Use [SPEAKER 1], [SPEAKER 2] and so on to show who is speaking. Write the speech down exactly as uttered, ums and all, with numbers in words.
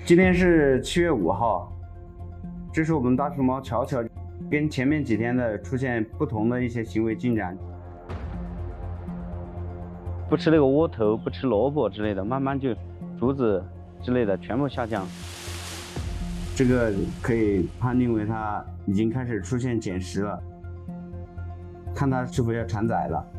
[SPEAKER 1] 今天是七月五号，这是我们大熊猫巧巧跟前面几天的出现不同的一些行为进展，不吃那个窝头，不吃萝卜之类的，慢慢就竹子之类的全部下降。这个可以判定为它已经开始出现捡食了，看它是否要产崽了。